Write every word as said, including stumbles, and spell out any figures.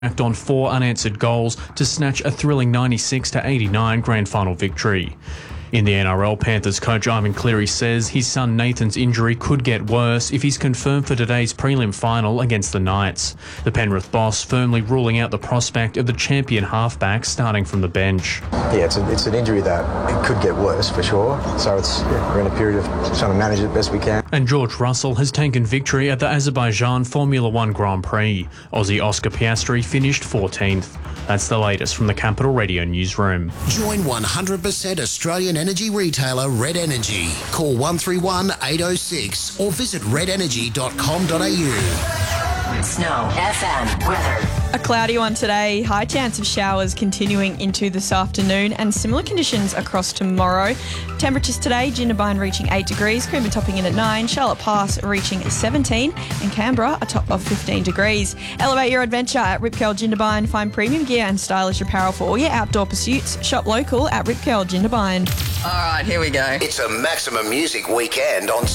on four unanswered goals to snatch a thrilling ninety-six to eighty-nine grand final victory. In the N R L, Panthers coach Ivan Cleary says his son Nathan's injury could get worse if he's confirmed for today's prelim final against the Knights. The Penrith boss firmly ruling out the prospect of the champion halfback starting from the bench. Yeah, it's, a, it's an injury that it could get worse for sure. So it's yeah, we're in a period of trying to manage it best we can. And George Russell has taken victory at the Azerbaijan Formula One Grand Prix. Aussie Oscar Piastri finished fourteenth. That's the latest from the Capital Radio newsroom. Join one hundred percent Australian energy retailer Red Energy. Call one three one, eight oh six or visit red energy dot com dot a u. Snow F M weather. A cloudy one today, high chance of showers continuing into this afternoon and similar conditions across tomorrow. Temperatures today, Jindabyne reaching eight degrees, Coombe topping in at nine, Charlotte Pass reaching seventeen and Canberra a top of fifteen degrees. Elevate your adventure at Rip Curl Jindabyne. Find premium gear and stylish apparel for all your outdoor pursuits. Shop local at Rip Curl Jindabyne. All right, here we go. It's a Maximum Music weekend on